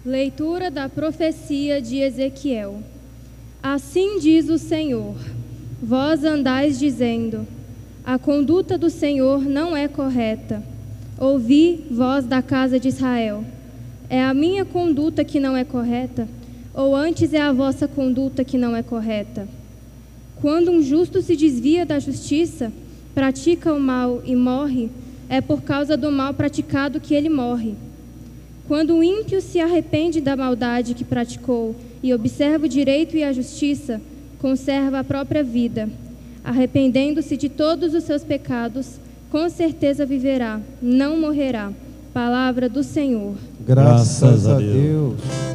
Leitura da profecia de Ezequiel. Assim diz o Senhor: vós andais dizendo, a conduta do Senhor não é correta. Ouvi, vós da casa de Israel: é a minha conduta que não é correta? Ou antes é a vossa conduta que não é correta? Quando um justo se desvia da justiça, pratica o mal e morre, é por causa do mal praticado que ele morre. Quando o ímpio se arrepende da maldade que praticou e observa o direito e a justiça, conserva a própria vida. Arrependendo-se de todos os seus pecados, com certeza viverá, não morrerá. Palavra do Senhor. Graças a Deus.